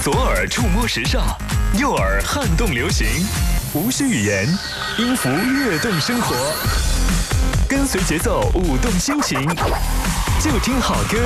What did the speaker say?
左耳触摸时尚，右耳撼动流行，无需语言，音符跃动生活，跟随节奏舞动心情，就听好歌。